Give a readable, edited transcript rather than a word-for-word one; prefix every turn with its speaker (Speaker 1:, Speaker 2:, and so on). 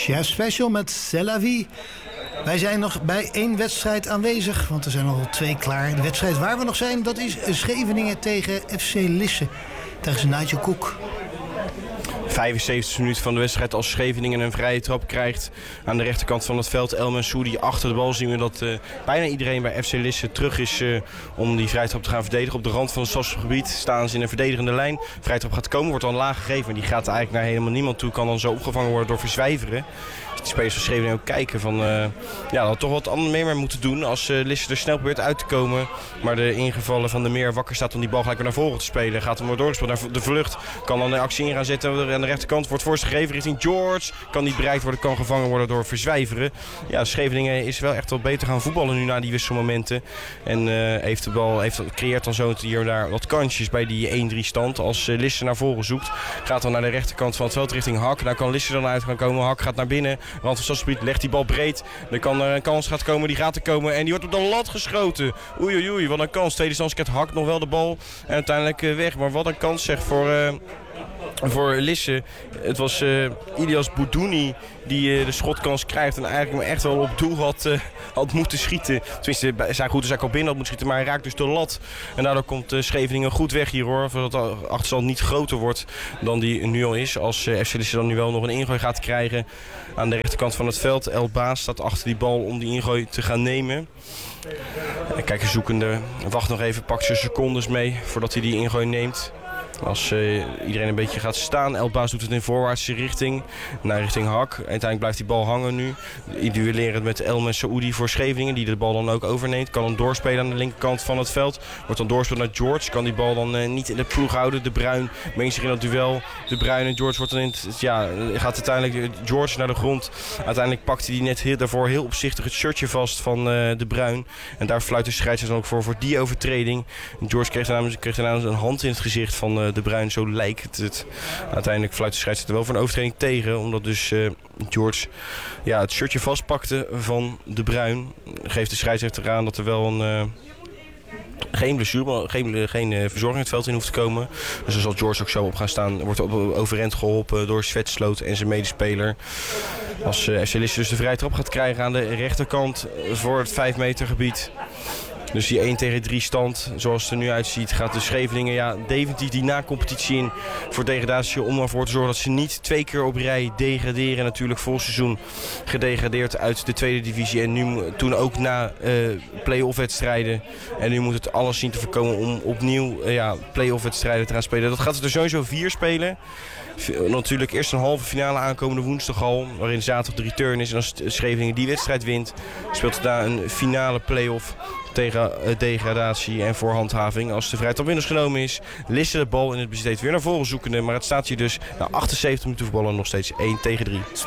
Speaker 1: Chef Special met C'est la vie. Wij zijn nog bij 1 wedstrijd aanwezig, want er zijn al 2 klaar. De wedstrijd waar we nog zijn, dat is Scheveningen tegen FC Lisse. Daar is Nigel Cook.
Speaker 2: 75 minuten van de wedstrijd als Scheveningen een vrije trap krijgt. Aan de rechterkant van het veld El Mansouri achter de bal zien we dat bijna iedereen bij FC Lisse terug is om die vrije trap te gaan verdedigen. Op de rand van het strafschopgebied staan ze in een verdedigende lijn. Vrije trap gaat komen, wordt dan laag gegeven. Maar die gaat eigenlijk naar helemaal niemand toe. Kan dan zo opgevangen worden door Verzwijveren. De spelers van Scheveningen ook kijken van dat had toch wat meer moeten doen als Lisse er snel probeert uit te komen. Maar de ingevallen van de Meer wakker staat om die bal gelijk weer naar voren te spelen. Gaat hem weer doorgespeeld naar de vlucht. Kan dan de actie in gaan zetten. Aan de rechterkant wordt voorst gegeven richting George. Kan niet bereikt worden, kan gevangen worden door Verzwijveren. Ja, Scheveningen is wel echt wat beter gaan voetballen nu na die wisselmomenten. En creëert dan zo hier en daar wat kansjes bij die 1-3 stand. Als Lisse naar voren zoekt, gaat dan naar de rechterkant van het veld richting Hak. Daar kan Lisse dan uit gaan komen. Hak gaat naar binnen. Rand van Stadsgebied legt die bal breed. Er kan een kans gaat komen, die gaat er komen. En die wordt op de lat geschoten. Oei, wat een kans. Tweede stand krijgt Hak nog wel de bal. En uiteindelijk weg. Maar wat een kans zeg voor Lisse. Het was Ilias Boudouni die de schotkans krijgt en eigenlijk maar echt wel op doel had moeten schieten. Tenminste, zijn goed is eigenlijk al binnen had moeten schieten, maar hij raakt dus de lat. En daardoor komt Scheveningen goed weg hier hoor. Zodat de achterstand niet groter wordt dan die nu al is. Als FC Lisse dan nu wel nog een ingooi gaat krijgen aan de rechterkant van het veld. El Baas staat achter die bal om die ingooi te gaan nemen. Kijker zoekende wacht nog even, pakt zijn secondes mee voordat hij die ingooi neemt. Als iedereen een beetje gaat staan. El Baas doet het in voorwaartse richting. Naar richting Hak. Uiteindelijk blijft die bal hangen nu. Duellerend met El Mansouri voor Scheveningen. Die de bal dan ook overneemt. Kan hem doorspelen aan de linkerkant van het veld. Wordt dan doorspelen naar George. Kan die bal dan niet in de ploeg houden. De Bruin mengt zich in dat duel. De Bruin en George wordt dan gaat uiteindelijk George naar de grond. Uiteindelijk pakt hij net daarvoor heel opzichtig het shirtje vast van de Bruin. En daar fluit de scheidsrechter dan ook voor die overtreding. George kreeg daarna een hand in het gezicht van de Bruin, zo lijkt het. Uiteindelijk fluit de scheidsrechter wel voor een overtreding tegen, omdat dus George het shirtje vastpakte van de Bruin. Geeft de scheidsrechter aan dat er wel geen blessure, geen verzorging het veld in hoeft te komen. Dus dan zal George ook zo op gaan staan. Wordt overeind geholpen door Svetsloot en zijn medespeler. Als FC Lisse dus de vrije trap gaat krijgen aan de rechterkant voor het 5 meter gebied. Dus die 1-3 stand, zoals het er nu uitziet, gaat de Scheveningen definitief die na-competitie in voor degradatie om ervoor te zorgen dat ze niet 2 keer op rij degraderen. Natuurlijk vol seizoen gedegradeerd uit de tweede divisie en toen ook na play-off wedstrijden. En nu moet het alles zien te voorkomen om opnieuw play-off wedstrijden te gaan spelen. Dat gaat er sowieso 4 spelen. Natuurlijk eerst een halve finale aankomende woensdag al, waarin zaterdag de return is. En als Scheveningen die wedstrijd wint, speelt daar een finale play-off tegen degradatie en voorhandhaving. Als de vrije trap winnaars genomen is, Lisse de bal in het bezit weer naar voren zoekende. Maar het staat hier dus na 78 minuten voetballen nog steeds 1-3.